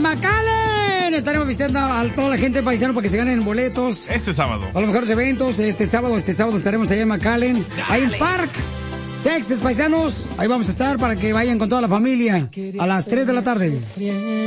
McAllen. Estaremos visitando a toda la gente paisano para que se ganen boletos. Este sábado. A los mejores eventos. Este sábado estaremos allá en McAllen. Ahí en Fark, Texas, paisanos. Ahí vamos a estar para que vayan con toda la familia a las 3 de la tarde.